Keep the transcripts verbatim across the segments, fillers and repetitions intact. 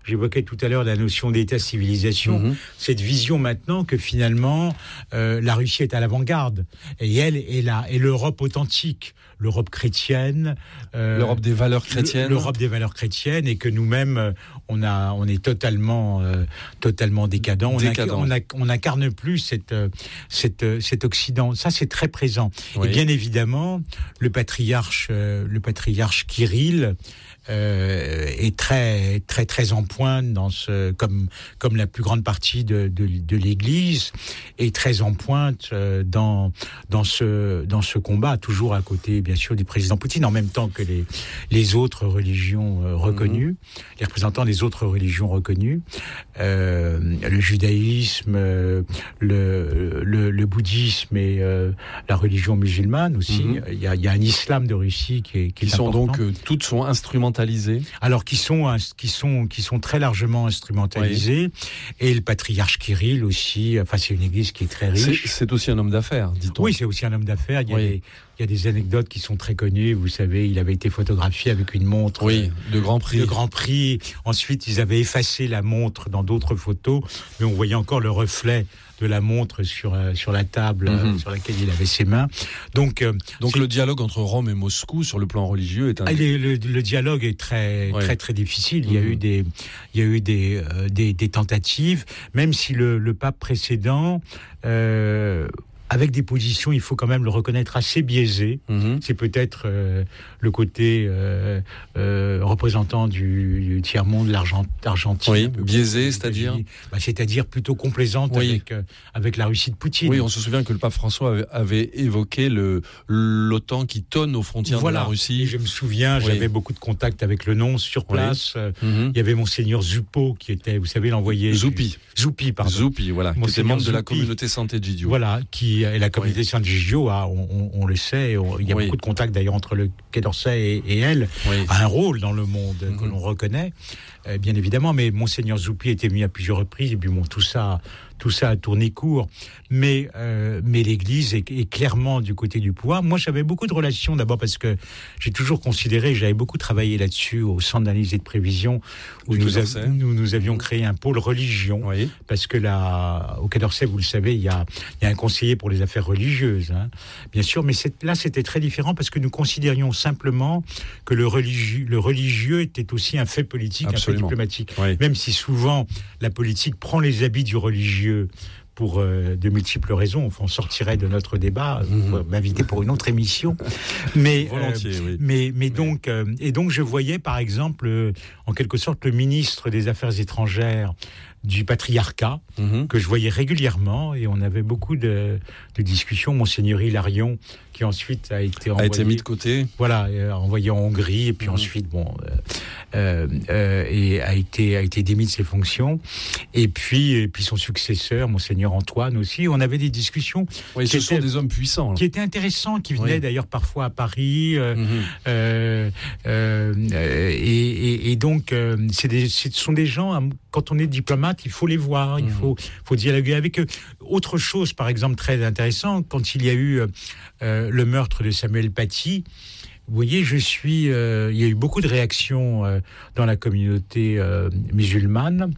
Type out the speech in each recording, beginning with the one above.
j'évoquais tout à l'heure la notion d'État-civilisation, mmh. cette vision maintenant que finalement euh, la Russie est à l'avant-garde et elle est là, et l'Europe authentique, l'Europe chrétienne, euh, l'Europe des valeurs chrétiennes, l'Europe des valeurs chrétiennes, et que nous-mêmes on a, on est totalement, euh, totalement décadent. On, décadent. A, on, a, on incarne plus cette, cette, cet Occident. Ça, c'est très présent. Oui. Et bien évidemment, le patriarche, euh, le patriarche Kirill. Euh, est très très très en pointe dans ce, comme comme la plus grande partie de de, de l'Église, est très en pointe euh, dans dans ce dans ce combat, toujours à côté bien sûr du président Poutine, en même temps que les les autres religions euh, reconnues, mmh. les représentants des autres religions reconnues, euh, le judaïsme, euh, le, le le bouddhisme et euh, la religion musulmane aussi. Mmh. Il y a il y a un islam de Russie qui est qui, qui est sont important. donc euh, toutes sont instrumentalisées. Alors qui sont qui sont qui sont très largement instrumentalisés, oui. Et le patriarche Kirill aussi. Enfin, c'est une église qui est très riche. C'est, c'est aussi un homme d'affaires, dit-on. Oui, c'est aussi un homme d'affaires. Il y a oui. des il y a des anecdotes qui sont très connues. Vous savez, il avait été photographié avec une montre. Oui, de Grand Prix. De Grand Prix. Ensuite, ils avaient effacé la montre dans d'autres photos, mais on voyait encore le reflet de la montre sur euh, sur la table mm-hmm. euh, sur laquelle il avait ses mains. Donc euh, donc le dialogue entre Rome et Moscou sur le plan religieux est un. Ah, le, le, le dialogue est très ouais. très très difficile. Il y a mm-hmm. eu des il y a eu des euh, des, des tentatives, même si le, le pape précédent euh, avec des positions, il faut quand même le reconnaître, assez biaisées. Mmh. C'est peut-être euh, le côté euh, euh, représentant du, du tiers-monde, l'argent, l'Argentine. Oui, biaisé, c'est-à-dire bah, C'est-à-dire plutôt complaisante oui. avec, euh, avec la Russie de Poutine. Oui, on se souvient que le pape François avait, avait évoqué le, l'OTAN qui tonne aux frontières voilà. de la Russie. Et je me souviens, oui. j'avais beaucoup de contacts avec le nonce sur place. Oui. Mmh. Il y avait Monseigneur Zupo, qui était, vous savez, l'envoyé... Zoupi. Du... Zoupi, pardon. Zoupi, voilà, qui était membre Zoupi. De la communauté Sant'Egidio. Voilà, qui et la communauté oui. Sant'Egidio, ah, on, on, on le sait, on, il y a oui. beaucoup de contacts d'ailleurs entre le Quai d'Orsay et, et elle, oui. a un rôle dans le monde mm-hmm. que l'on reconnaît, euh, bien évidemment, mais Monseigneur Zoupi était venu à plusieurs reprises, et puis bon, tout ça... Tout ça a tourné court, mais euh, mais l'Église est, est clairement du côté du pouvoir. Moi, j'avais beaucoup de relations, d'abord parce que j'ai toujours considéré, j'avais beaucoup travaillé là-dessus au Centre d'analyse et de prévision, où nous, av- nous nous avions créé un pôle religion, oui. parce que là, au Quai d'Orsay, vous le savez, il y a il y a un conseiller pour les affaires religieuses, hein, bien sûr, mais c'est, là, c'était très différent parce que nous considérions simplement que le religieux, le religieux était aussi un fait politique, Absolument. un fait diplomatique, oui. même si souvent la politique prend les habits du religieux pour euh, de multiples raisons. On sortirait de notre débat, mmh. euh, m'inviter pour une autre émission. Mais, Volontiers, euh, oui. mais, mais donc, euh, et donc je voyais par exemple, euh, en quelque sorte, le ministre des Affaires étrangères du patriarcat, mmh. que je voyais régulièrement, et on avait beaucoup de, de discussions. Monseigneur Hilarion, qui ensuite a été envoyé, a été mis de côté. Voilà, euh, envoyé en Hongrie, et puis mmh. ensuite, bon, euh, euh, et a été a été démis de ses fonctions. Et puis, et puis son successeur, Monseigneur Antoine aussi. On avait des discussions. Oui, ce sont étaient, des hommes puissants, là. Qui étaient intéressants, qui venaient oui. d'ailleurs parfois à Paris. Euh, mmh. euh, euh, et, et, et donc, euh, c'est des, ce sont des gens. Quand on est diplomate, il faut les voir, il mmh. faut, faut dialoguer avec eux. Autre chose, par exemple, très intéressant, quand il y a eu euh, le meurtre de Samuel Paty, vous voyez, je suis. Euh, il y a eu beaucoup de réactions euh, dans la communauté euh, musulmane,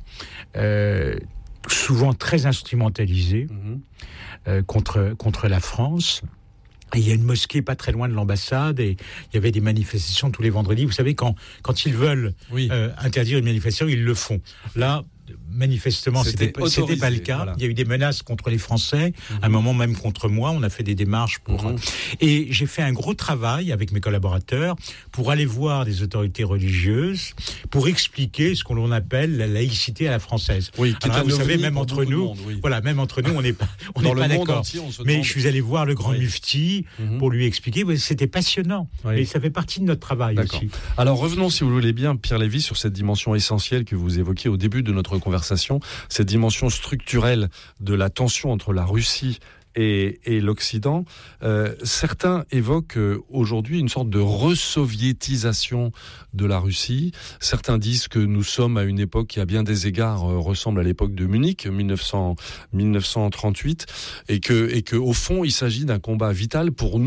euh, souvent très instrumentalisées mmh. euh, contre contre la France. Et il y a une mosquée pas très loin de l'ambassade, et il y avait des manifestations tous les vendredis. Vous savez, quand quand ils veulent oui. euh, interdire une manifestation, ils le font. Là, manifestement, c'était, c'était, c'était pas le cas. Voilà. Il y a eu des menaces contre les Français, mmh. à un moment même contre moi. On a fait des démarches pour... Mmh. Et j'ai fait un gros travail avec mes collaborateurs pour aller voir des autorités religieuses, pour expliquer ce qu'on appelle la laïcité à la française. Oui, alors, vous savez, même entre nous, monde, oui. voilà, même entre nous, on n'est pas, on n'est pas d'accord. Entier, Mais demande... je suis allé voir le grand oui. mufti mmh. pour lui expliquer. C'était passionnant. Oui. Et ça fait partie de notre travail D'accord. aussi. Alors revenons, si vous voulez bien, Pierre Lévy, sur cette dimension essentielle que vous évoquiez au début de notre conversation, cette dimension structurelle de la tension entre la Russie et, et l'Occident. Euh, certains évoquent euh, aujourd'hui une sorte de resoviétisation de la Russie. Certains disent que nous sommes à une époque qui, à bien des égards, euh, ressemble à l'époque de Munich, mille neuf cent trente-huit, et que, et que, au fond, il s'agit d'un combat vital pour nous,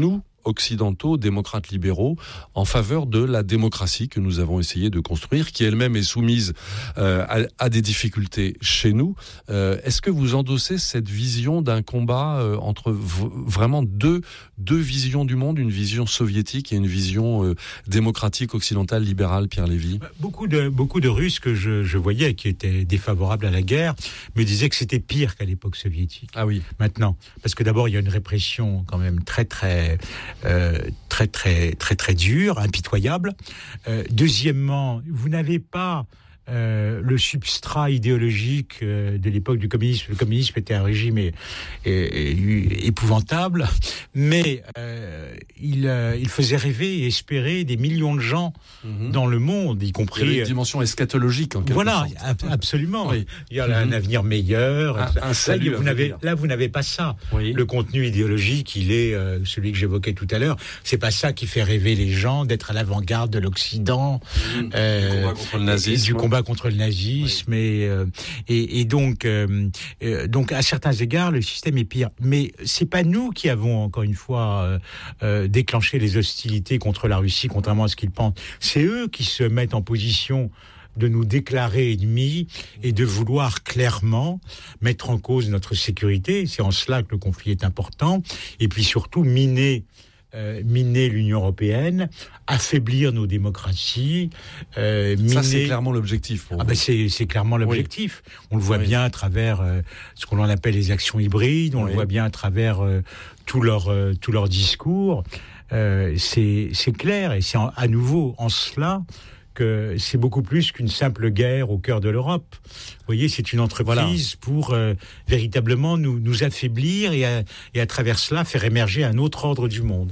occidentaux, démocrates libéraux, en faveur de la démocratie que nous avons essayé de construire, qui elle-même est soumise euh, à, à des difficultés chez nous. Euh, est-ce que vous endossez cette vision d'un combat euh, entre v- vraiment deux, deux visions du monde, une vision soviétique et une vision euh, démocratique, occidentale, libérale, Pierre Lévy ? Beaucoup de, beaucoup de Russes que je, je voyais qui étaient défavorables à la guerre me disaient que c'était pire qu'à l'époque soviétique. Ah oui. Maintenant, parce que d'abord il y a une répression quand même très très euh, très très très très dure, impitoyable. Euh, deuxièmement, vous n'avez pas Euh, le substrat idéologique euh, de l'époque du communisme. Le communisme était un régime é- é- é- épouvantable, mais euh, il, euh, il faisait rêver et espérer des millions de gens mmh. dans le monde, y compris... Il y a une dimension eschatologique, en quelque voilà, sorte. Voilà, absolument. Oui. Il y a mmh. un avenir meilleur. Un, un salut là, vous n'avez, là, vous n'avez pas ça. Oui. Le contenu idéologique, il est euh, celui que j'évoquais tout à l'heure. C'est pas ça qui fait rêver les gens, d'être à l'avant-garde de l'Occident. Mmh. Euh, du combat contre le nazisme. Du combat contre le nazisme oui. et, euh, et et donc euh, euh, donc à certains égards le système est pire, mais c'est pas nous qui avons encore une fois euh, euh, déclenché les hostilités contre la Russie, contrairement à ce qu'ils pensent. C'est eux qui se mettent en position de nous déclarer ennemis et de vouloir clairement mettre en cause notre sécurité. C'est en cela que le conflit est important, et puis surtout miner Euh, miner l'Union européenne, affaiblir nos démocraties, euh, miner... Ça, c'est clairement l'objectif. Pour ah ben c'est, c'est clairement l'objectif. Oui. On le voit oui. bien à travers euh, ce qu'on appelle les actions hybrides, on oui. le voit bien à travers euh, tout leur, euh, tout leur discours. Euh, c'est, c'est clair, et c'est en, à nouveau en cela que c'est beaucoup plus qu'une simple guerre au cœur de l'Europe. Vous voyez, c'est une entreprise voilà. pour euh, véritablement nous, nous affaiblir et à, et à travers cela faire émerger un autre ordre du monde.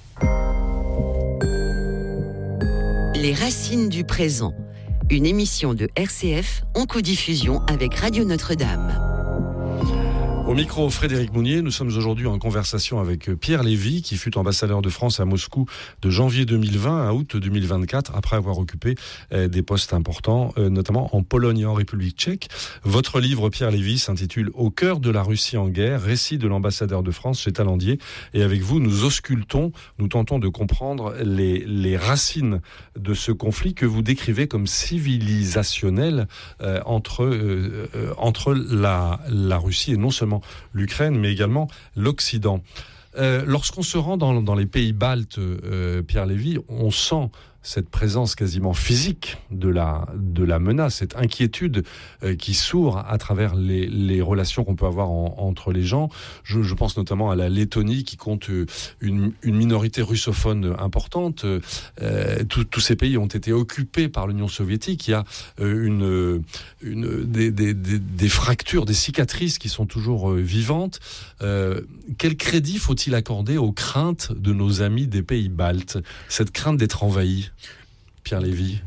Les racines du présent, une émission de R C F en codiffusion avec Radio Notre-Dame. Au micro, Frédéric Mounier, nous sommes aujourd'hui en conversation avec Pierre Lévy, qui fut ambassadeur de France à Moscou de janvier deux mille vingt à août deux mille vingt-quatre, après avoir occupé euh, des postes importants, euh, notamment en Pologne et en République tchèque. Votre livre, Pierre Lévy, s'intitule « Au cœur de la Russie en guerre, récit de l'ambassadeur de France chez Talandier ». Et avec vous, nous auscultons, nous tentons de comprendre les, les racines de ce conflit que vous décrivez comme civilisationnel euh, entre, euh, euh, entre la, la Russie et non seulement l'Ukraine, mais également l'Occident. Euh, lorsqu'on se rend dans, dans les pays baltes, euh, Pierre Lévy, on sent cette présence quasiment physique de la, de la menace, cette inquiétude euh, qui sourd à travers les, les relations qu'on peut avoir en, entre les gens. Je, je pense notamment à la Lettonie qui compte une, une minorité russophone importante. Euh, Tous ces pays ont été occupés par l'Union soviétique. Il y a euh, une, une, des, des, des, des fractures, des cicatrices qui sont toujours euh, vivantes. Euh, quel crédit faut-il accorder aux craintes de nos amis des pays baltes, cette crainte d'être envahis? Pierre Lévy.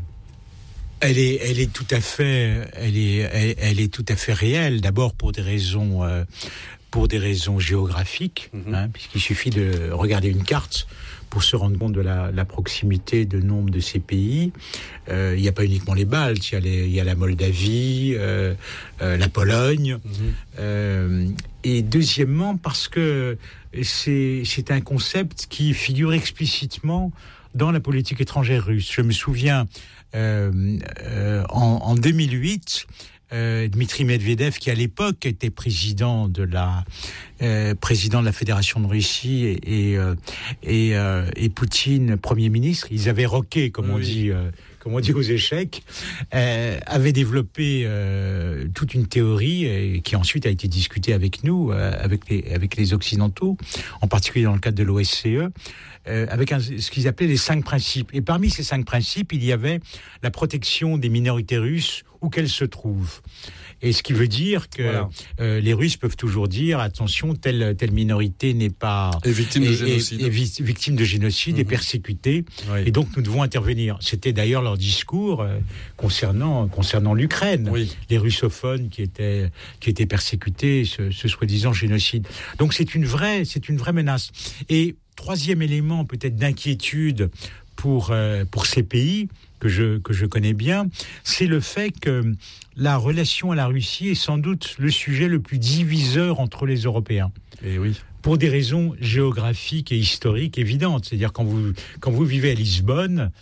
Elle est, elle est tout à fait, elle est, elle, elle est tout à fait réelle. D'abord pour des raisons, euh, pour des raisons géographiques, mm-hmm. hein, puisqu'il suffit de regarder une carte pour se rendre compte de la, la proximité de nombre de ces pays. Euh, il n'y a pas uniquement les Baltes, il y a, les, il y a la Moldavie, euh, euh, la Pologne. Mm-hmm. Euh, et deuxièmement, parce que c'est, c'est un concept qui figure explicitement dans la politique étrangère russe. Je me souviens, euh, euh, en, en deux mille huit, euh, Dmitri Medvedev, qui à l'époque était président de la euh, président de la Fédération de Russie, et et, euh, et, euh, et Poutine, Premier ministre, ils avaient roqué, comme oui. on dit. Euh, comme on dit aux échecs, euh, avait développé euh, toute une théorie et qui ensuite a été discutée avec nous, euh, avec les avec les Occidentaux, en particulier dans le cadre de l'O S C E, euh, avec un, ce qu'ils appelaient les cinq principes. Et parmi ces cinq principes, il y avait la protection des minorités russes où qu'elles se trouvent. Et ce qui veut dire que voilà. euh, les Russes peuvent toujours dire attention, telle telle minorité n'est pas est victime de génocide, est, est victime de génocide mmh. et persécutée. Oui. Et donc nous devons intervenir. C'était d'ailleurs leur discours euh, concernant concernant l'Ukraine, oui. les russophones qui étaient qui étaient persécutés, ce, ce soi-disant génocide. Donc c'est une vraie c'est une vraie menace. Et troisième élément peut-être d'inquiétude pour euh, pour ces pays que je que je connais bien, c'est le fait que la relation à la Russie est sans doute le sujet le plus diviseur entre les Européens. Et oui. pour des raisons géographiques et historiques évidentes. C'est-à-dire quand vous quand vous vivez à Lisbonne,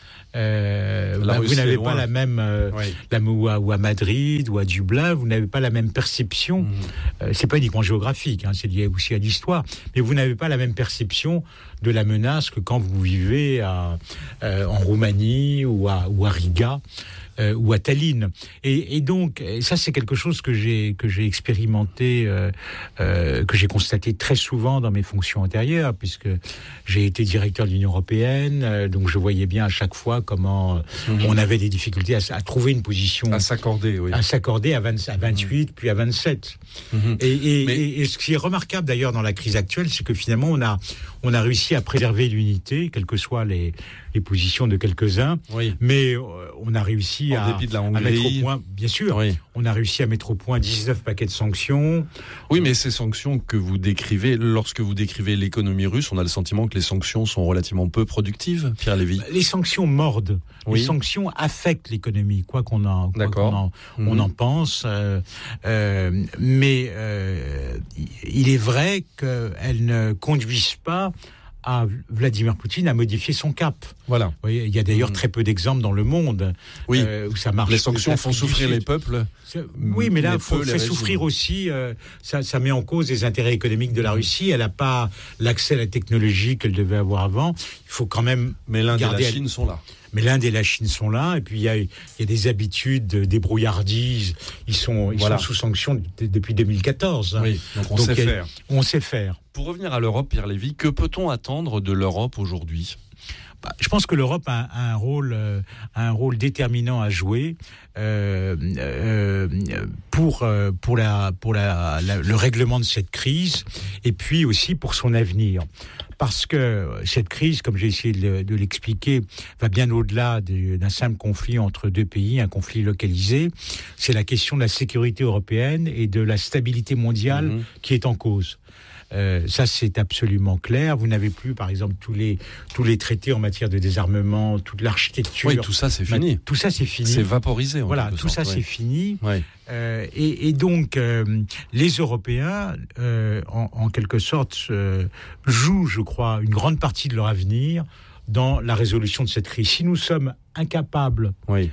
euh, bah, vous n'avez pas la même euh, oui. la, ou, à, ou à Madrid ou à Dublin, vous n'avez pas la même perception. Mmh. Euh, c'est pas uniquement géographique, hein, c'est lié aussi à l'histoire, mais vous n'avez pas la même perception de la menace que quand vous vivez à, euh, en Roumanie ou à, ou à Riga. Euh, ou à Tallinn. Et, et donc, et ça c'est quelque chose que j'ai que j'ai expérimenté, euh, euh, que j'ai constaté très souvent dans mes fonctions antérieures, puisque j'ai été directeur de l'Union européenne, euh, donc je voyais bien à chaque fois comment mmh. on avait des difficultés à, à trouver une position, à s'accorder, oui, à s'accorder à, vingt, à vingt-huit, mmh. puis à vingt-sept. Mmh. Et, et, Mais... et, et ce qui est remarquable d'ailleurs dans la crise actuelle, c'est que finalement on a on a réussi à préserver l'unité, quelles que soient les les positions de quelques-uns, oui. mais euh, on a réussi à, dépit de la à mettre au point, bien sûr, oui. on a réussi à mettre au point dix-neuf paquets de sanctions. Oui, mais ces sanctions que vous décrivez, lorsque vous décrivez l'économie russe, on a le sentiment que les sanctions sont relativement peu productives, Pierre Lévy. Les sanctions mordent, oui. les sanctions affectent l'économie, quoi qu'on en, quoi qu'on en, mmh. on en pense, euh, euh, mais euh, il est vrai qu'elles ne conduisent pas à Vladimir Poutine à modifier son cap. Voilà. Vous voyez, il y a d'ailleurs mmh. très peu d'exemples dans le monde oui. euh, où ça marche. Les sanctions font souffrir les peuples. C'est, oui, mais là, il faut faire souffrir aussi. Euh, ça, ça met en cause les intérêts économiques de la Russie. Elle n'a pas l'accès à la technologie qu'elle devait avoir avant. Il faut quand même. Mais l'Inde garder et la Chine à... sont là. Mais l'Inde et la Chine sont là, et puis il y a, il y a des habitudes, des brouillardises. Ils sont, ils voilà. sont sous sanction d- depuis deux mille quatorze. Oui, donc on donc sait a, faire. On sait faire. Pour revenir à l'Europe, Pierre Lévy, que peut-on attendre de l'Europe aujourd'hui ? Bah, je pense que l'Europe a, a un rôle, euh, a un rôle déterminant à jouer euh, euh, pour euh, pour la pour la, la, le règlement de cette crise, et puis aussi pour son avenir. Parce que cette crise, comme j'ai essayé de, de l'expliquer, va bien au-delà de, d'un simple conflit entre deux pays, un conflit localisé. C'est la question de la sécurité européenne et de la stabilité mondiale mmh. qui est en cause. Euh, ça, c'est absolument clair. Vous n'avez plus, par exemple, tous les tous les traités en matière de désarmement, toute l'architecture. Oui, tout ça, c'est fini. Tout ça, c'est fini. C'est vaporisé. En voilà, tout sorte, ça, oui. c'est fini. Oui. Euh, et, et donc, euh, les Européens, euh, en, en quelque sorte, euh, jouent, je crois, une grande partie de leur avenir dans la résolution de cette crise. Si nous sommes incapables oui.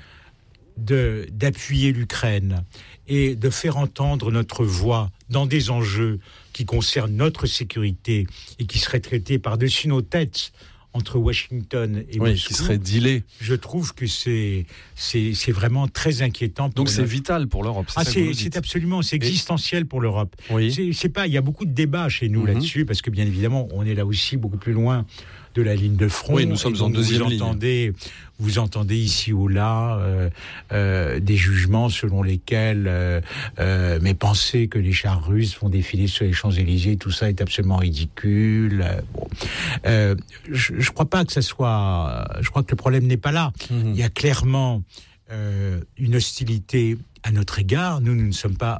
de d'appuyer l'Ukraine et de faire entendre notre voix dans des enjeux qui concernent notre sécurité et qui seraient traités par-dessus nos têtes entre Washington et oui, Moscou, qui serait dealé. Je trouve que c'est c'est c'est vraiment très inquiétant. Pour Donc c'est notre... vital pour l'Europe. C'est ah ça c'est c'est absolument c'est existentiel et... pour l'Europe. Oui. C'est c'est pas il y a beaucoup de débats chez nous mm-hmm. là-dessus parce que bien évidemment on est là aussi beaucoup plus loin de la ligne de front. Oui, nous sommes en deuxième vous ligne. Entendez, vous entendez ici ou là euh, euh, des jugements selon lesquels euh, euh, mais pensez que les chars russes vont défiler sur les Champs-Élysées, tout ça est absolument ridicule. Euh, bon. euh, je ne crois pas que ça soit... Je crois que le problème n'est pas là. Mmh. Il y a clairement euh, une hostilité à notre égard. Nous, nous ne sommes pas...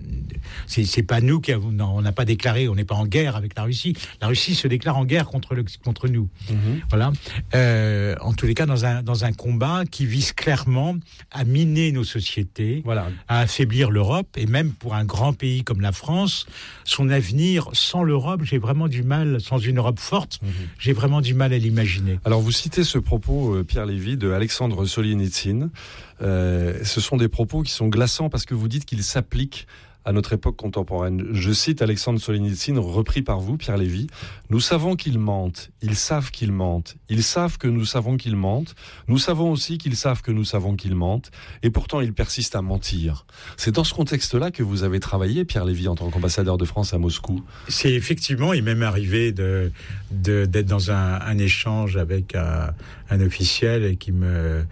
C'est, c'est pas nous qui avons... Non, on n'a pas déclaré, on n'est pas en guerre avec la Russie. La Russie se déclare en guerre contre, le, contre nous. Mmh. Voilà. Euh, en tous les cas, dans un, dans un combat qui vise clairement à miner nos sociétés, voilà. à affaiblir l'Europe, et même pour un grand pays comme la France, son avenir sans l'Europe, j'ai vraiment du mal, sans une Europe forte, mmh. j'ai vraiment du mal à l'imaginer. Alors, vous citez ce propos, euh, Pierre Lévy, de Alexandre Solzhenitsyn. Euh, ce sont des propos qui sont glaçants parce que vous dites qu'ils s'appliquent à notre époque contemporaine. Je cite Alexandre Solzhenitsyn, repris par vous, Pierre Lévy. « Nous savons qu'ils mentent, ils savent qu'ils mentent, ils savent que nous savons qu'ils mentent, nous savons aussi qu'ils savent que nous savons qu'ils mentent, et pourtant ils persistent à mentir. » C'est dans ce contexte-là que vous avez travaillé, Pierre Lévy, en tant qu'ambassadeur de France à Moscou. C'est effectivement, il m'est même arrivé de, de, d'être dans un, un échange avec un, un officiel et qui me...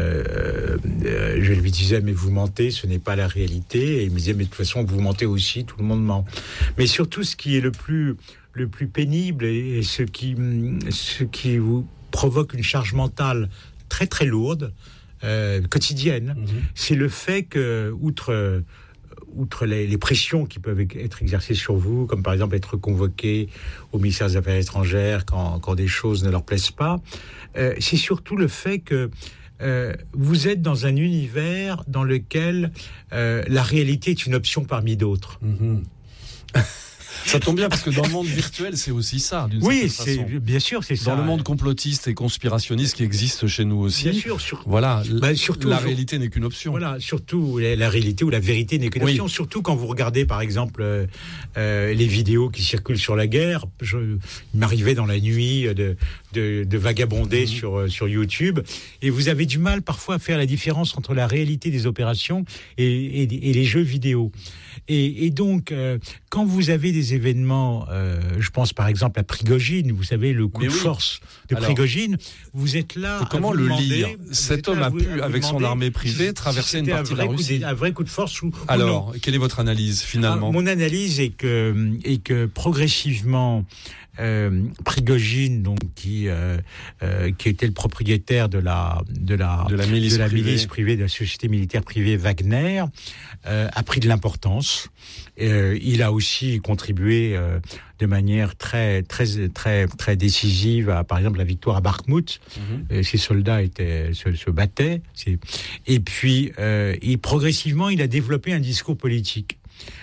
Euh, euh, je lui disais, mais vous mentez, ce n'est pas la réalité. Et il me disait, mais de toute façon, vous mentez aussi, tout le monde ment. Mais surtout, ce qui est le plus, le plus pénible et, et ce qui, ce qui vous provoque une charge mentale très très lourde, euh, quotidienne, mmh. c'est le fait que, outre... outre les, les pressions qui peuvent être exercées sur vous, comme par exemple être convoqué au ministère des Affaires étrangères quand, quand des choses ne leur plaisent pas, euh, c'est surtout le fait que euh, vous êtes dans un univers dans lequel euh, la réalité est une option parmi d'autres. Mmh. Ça tombe bien parce que dans le monde virtuel, c'est aussi ça, d'une oui, certaine façon. Oui, bien sûr, c'est ça. Dans le monde complotiste et conspirationniste qui existe chez nous aussi. Bien sûr, sur... voilà, bah, surtout, la réalité n'est qu'une option. Voilà, surtout la, la réalité ou la vérité n'est qu'une oui. option. Surtout quand vous regardez, par exemple, euh, euh, les vidéos qui circulent sur la guerre. Je, il m'arrivait dans la nuit de, de, de vagabonder mmh. sur, sur YouTube, et vous avez du mal parfois à faire la différence entre la réalité des opérations et, et, et les jeux vidéo. Et, et donc, euh, quand vous avez des événements, euh, je pense par exemple à Prigojine, vous savez, le coup Mais de oui. force de Alors, Prigojine, vous êtes là. Comment à vous le demander, lire Cet homme a pu, vous, avec son armée privée, traverser une partie de la Russie. De, un vrai coup de force ou, Alors, ou non. Quelle est votre analyse finalement ? ah, Mon analyse est que, est que progressivement, Euh, Prigojine, donc qui euh, euh, qui était le propriétaire de la de la de la milice, de la privée. milice privée de la société militaire privée Wagner, euh, a pris de l'importance. Euh, il a aussi contribué euh, de manière très très très très décisive à, par exemple, la victoire à Bakhmout. Mm-hmm. Ses soldats étaient se, se battaient. C'est... Et puis, euh, et progressivement, il a développé un discours politique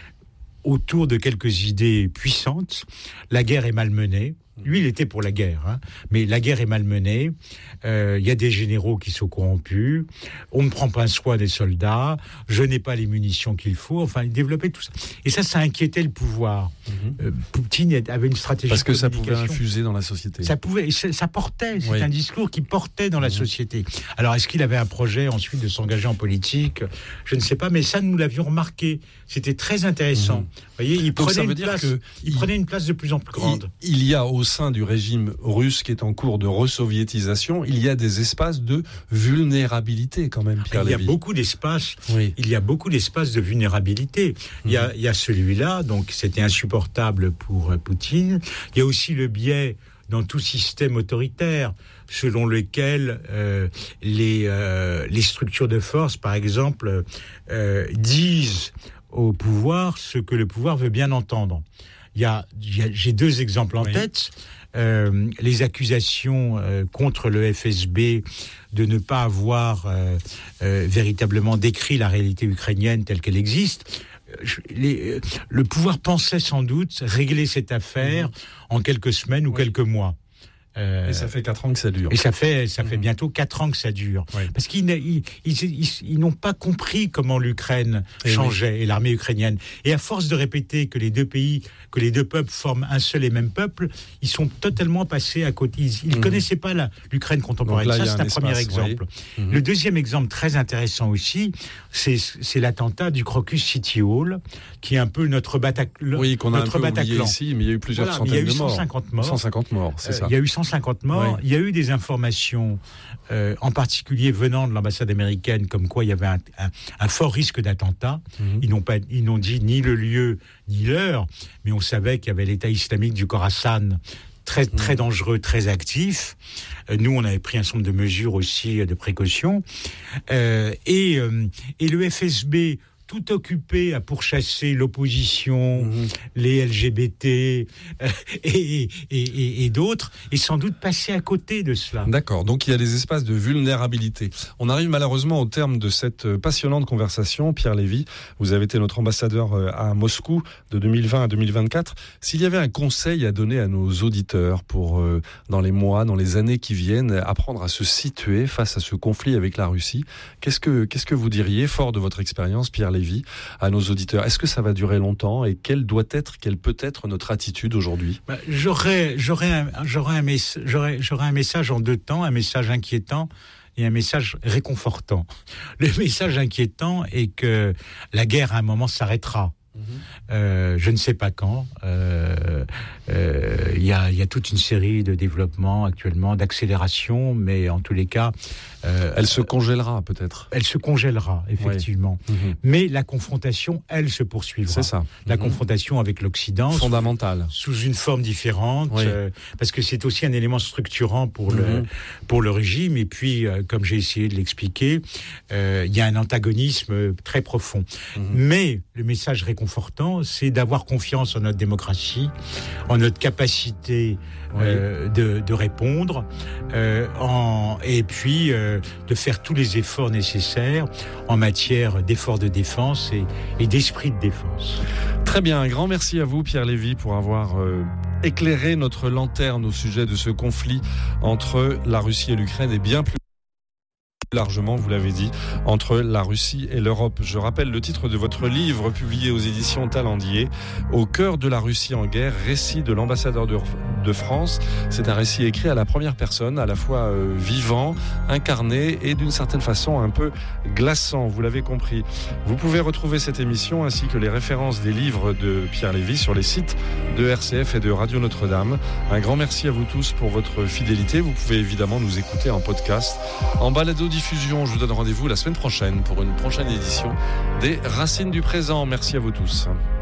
autour de quelques idées puissantes. La guerre est mal menée. Lui, il était pour la guerre, hein. Mais la guerre est mal menée. Il euh, y a des généraux qui sont corrompus. On ne prend pas soin des soldats. Je n'ai pas les munitions qu'il faut. Enfin, il développait tout ça. Et ça, ça inquiétait le pouvoir. Mm-hmm. Euh, Poutine avait une stratégie parce que de ça pouvait infuser dans la société. Ça pouvait, ça, ça portait. C'est oui. un discours qui portait dans la mm-hmm. société. Alors, est-ce qu'il avait un projet ensuite de s'engager en politique ? Je ne sais pas, mais ça, nous l'avions remarqué. C'était très intéressant. Mm-hmm. Vous voyez, il prenait, une place, il, il prenait une place de plus en plus grande. Il, il y a au sein du régime russe qui est en cours de resoviétisation, il y a des espaces de vulnérabilité quand même, Pierre Il y a Lévy. beaucoup d'espaces. Oui. Il y a beaucoup d'espaces de vulnérabilité. Il y a, il y a celui-là, donc c'était insupportable pour Poutine. Il y a aussi le biais dans tout système autoritaire, selon lequel euh, les, euh, les structures de force, par exemple, euh, disent au pouvoir ce que le pouvoir veut bien entendre. Il y a, il y a j'ai deux exemples en oui. tête. Euh, les accusations euh, contre le F S B de ne pas avoir euh, euh, véritablement décrit la réalité ukrainienne telle qu'elle existe. Je, les, euh, le pouvoir pensait sans doute régler cette affaire mmh. en quelques semaines ou oui. quelques mois. Euh, et ça fait quatre ans que ça dure. Et ça fait, ça fait mmh. bientôt quatre ans que ça dure. Oui. Parce qu'ils ils, ils, ils, ils n'ont pas compris comment l'Ukraine et changeait, oui. et l'armée ukrainienne. Et à force de répéter que les deux pays, que les deux peuples forment un seul et même peuple, ils sont totalement passés à côté. Ils ne mmh. connaissaient pas la, l'Ukraine contemporaine. Là, ça, c'est un, un espace, premier exemple. Oui. Mmh. Le deuxième exemple, très intéressant aussi, c'est, c'est l'attentat du Crocus City Hall, qui est un peu notre Bataclan. Oui, qu'on a notre un peu Bataclan. Oublié ici, mais il y a eu plusieurs voilà, centaines de morts. Il y a eu cent cinquante morts. cent cinquante morts, c'est ça. Euh, il y a eu cent cinquante morts. Oui. Il y a eu des informations, euh, en particulier venant de l'ambassade américaine, comme quoi il y avait un, un, un fort risque d'attentat. Mmh. Ils n'ont pas, ils n'ont dit ni le lieu ni l'heure, mais on savait qu'il y avait l'État islamique du Khorasan, très très mmh. dangereux, très actif. Euh, nous, on avait pris un certain nombre de mesures aussi euh, de précaution, euh, et euh, et le F S B, tout occupé à pourchasser l'opposition, mmh. les L G B T euh, et, et, et, et d'autres, et sans doute passer à côté de cela. D'accord, donc il y a des espaces de vulnérabilité. On arrive malheureusement au terme de cette passionnante conversation. Pierre Lévy, vous avez été notre ambassadeur à Moscou de deux mille vingt à deux mille vingt-quatre. S'il y avait un conseil à donner à nos auditeurs pour, euh, dans les mois, dans les années qui viennent, apprendre à se situer face à ce conflit avec la Russie, qu'est-ce que, qu'est-ce que vous diriez, fort de votre expérience, Pierre Lévy, à nos auditeurs? Est-ce que ça va durer longtemps et quelle doit être, quelle peut être notre attitude aujourd'hui? bah, j'aurais, j'aurais, un, j'aurais, un mess- j'aurais, j'aurais un message en deux temps, un message inquiétant et un message réconfortant. Le message inquiétant est que la guerre à un moment s'arrêtera. Mmh. Euh, je ne sais pas quand. Il euh, euh, y, a, y a toute une série de développements actuellement, d'accélération, mais en tous les cas... Euh, elle se congélera peut-être. Elle se congélera, effectivement. Oui. Mmh. Mais la confrontation, elle, se poursuivra. C'est ça. La mmh. confrontation avec l'Occident. Fondamentale. Sous, sous une forme différente, oui. euh, parce que c'est aussi un élément structurant pour, mmh. le, pour le régime. Et puis, euh, comme j'ai essayé de l'expliquer, euh, il y a un antagonisme très profond. Mmh. Mais le message réconfortant, c'est d'avoir confiance en notre démocratie, en notre capacité oui. euh, de, de répondre, euh, en, et puis euh, de faire tous les efforts nécessaires en matière d'efforts de défense et, et d'esprit de défense. Très bien, un grand merci à vous Pierre Lévy pour avoir euh, éclairé notre lanterne au sujet de ce conflit entre la Russie et l'Ukraine et bien plus largement, vous l'avez dit, entre la Russie et l'Europe. Je rappelle le titre de votre livre publié aux éditions Talendier, Au cœur de la Russie en guerre, récit de l'ambassadeur de, de France. C'est un récit écrit à la première personne, à la fois euh, vivant, incarné et d'une certaine façon un peu glaçant, vous l'avez compris. Vous pouvez retrouver cette émission ainsi que les références des livres de Pierre Lévy sur les sites de R C F et de Radio Notre-Dame. Un grand merci à vous tous pour votre fidélité. Vous pouvez évidemment nous écouter en podcast, en balado-diffusion. Je vous donne rendez-vous la semaine prochaine pour une prochaine édition des Racines du présent. Merci à vous tous.